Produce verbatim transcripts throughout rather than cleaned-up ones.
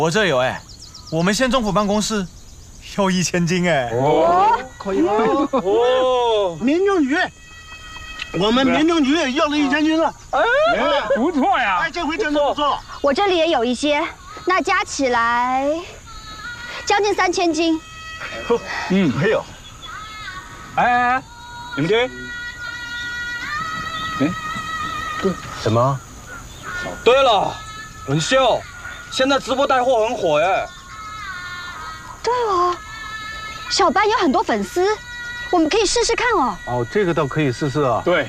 我这有哎，我们县政府办公室有一千斤哎。 哦，可以哦。哦，民政局，我们民政局要了一千斤了。哎， 不错呀。 哎，这回真的不错了。 我这里也有一些，那加起来将近三千斤。 嗯， 没有。 哎哎哎，你们这，哎， 对，什么？ 对了，文秀，现在直播带货很火耶。 对哦，小班有很多粉丝，我们可以试试看哦。 哦，这个倒可以试试啊。 对。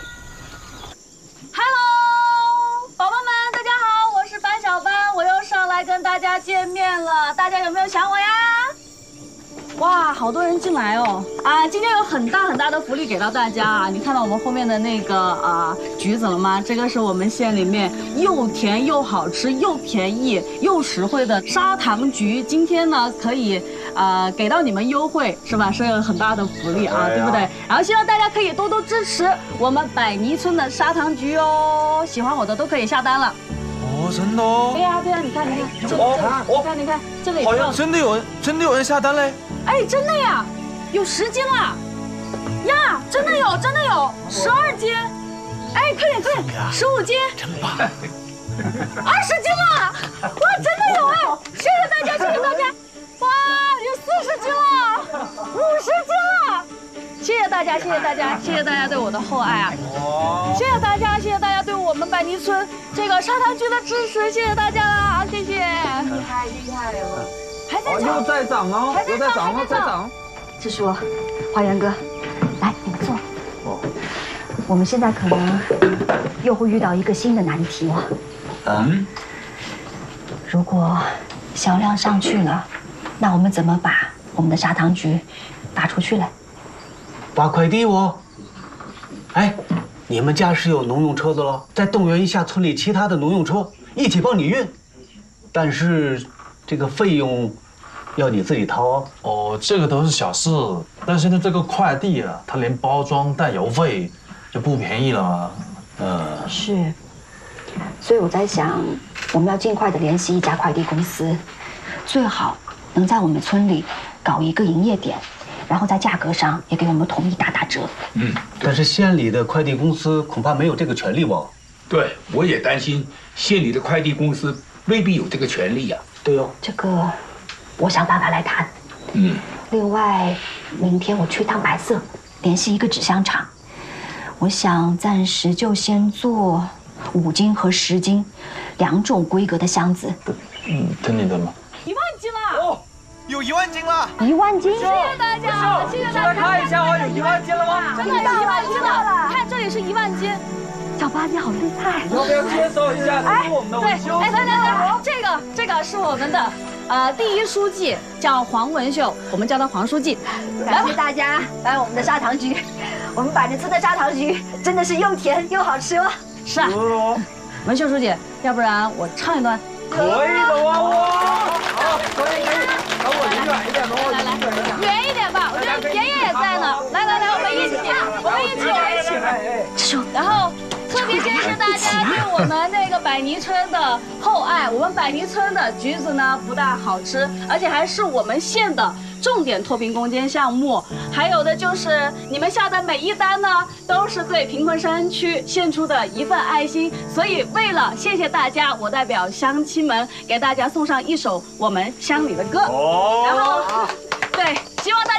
Hello， 宝宝们，大家好，我是班小班，我又上来跟大家见面了，大家有没有想我呀？哇，好多人进来哦！啊，今天有很大很大的福利给到大家啊！你看到我们后面的那个啊橘子了吗？这个是我们县里面又甜又好吃又便宜又实惠的砂糖橘，今天呢可以呃给到你们优惠，是吧？是有很大的福利啊，对不对？然后希望大家可以多多支持我们百泥村的砂糖橘哦！喜欢我的都可以下单了。 哦，真的哦。 对呀对呀，你看你看，这哦你看你看，这里好像真的有人真的有人下单嘞。 哎，真的呀，有十斤了，呀，真的有，真的有，十二斤，哎，快点快点，十五斤， 真棒， 二十斤了，哇，真的有哎，谢谢大家，谢谢大家，哇，有四十斤了，五十斤了，谢谢大家，谢谢大家，谢谢大家对我的厚爱啊，谢谢大家，谢谢大家对我们百泥村这个砂糖橘的支持，谢谢大家啦，谢谢，厉害厉害了。还在涨， 又在涨哦，又在涨哦，在涨。 这是我，花园哥，来，你们坐。哦，我们现在可能又会遇到一个新的难题哦。 嗯， 如果销量上去了，那我们怎么把我们的砂糖橘发出去嘞？ 发快递哦。哎，你们家是有农用车子了，再动员一下村里其他的农用车，一起帮你运。但是这个费用要你自己掏哦。 哦，这个都是小事，但现在这个快递啊，它连包装带邮费就不便宜了嘛。 嗯， 是。所以我在想，我们要尽快的联系一家快递公司，最好能在我们村里搞一个营业点，然后在价格上也给我们统一打打折。 嗯，但是县里的快递公司恐怕没有这个权利吧？ 对，我也担心县里的快递公司未必有这个权利呀。 对哦， 这个我想办法来谈。 嗯。 另外，明天我去趟百色，联系一个纸箱厂，我想暂时就先做五斤和十斤两种规格的箱子。 嗯，听你的嘛。 一万斤了！哦， 有一万斤了！ 一万斤！ 谢谢大家，谢谢大家！ 看一下我有一万斤了吗？ 真的是一万斤了！看这里是一万斤。 小八你好厉害！ 要不要介绍一下？ 哎， 这是我们的对， 文秀。 哎，来来来，这个这个是我们的呃第一书记，叫黄文秀，我们叫他黄书记。 感谢大家来我们的砂糖橘，我们百年村的砂糖橘真的是又甜又好吃哦。 是啊，文秀书记，要不然我唱一段。 可以的哇哇！好，可以可以，等我离远一点，等我离远一点。 远一点吧，我觉得爷爷也在呢。来来来，我们一起，我们一起，我们一起。然后。特别谢谢大家对我们那个百泥村的厚爱。我们百泥村的橘子呢，不但好吃，而且还是我们县的重点脱贫攻坚项目。还有的就是你们下的每一单呢，都是对贫困山区献出的一份爱心。所以为了谢谢大家，我代表乡亲们给大家送上一首我们乡里的歌。哦。然后，对，希望大